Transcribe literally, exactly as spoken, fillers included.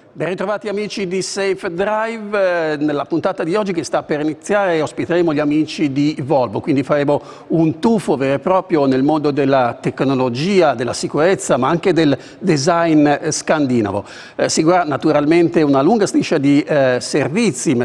Ben ritrovati amici di Safe Drive, nella puntata di oggi che sta per iniziare ospiteremo gli amici di Volvo, quindi faremo un tuffo vero e proprio nel mondo della tecnologia, della sicurezza ma anche del design scandinavo. Eh, seguirà naturalmente una lunga striscia di eh, servizi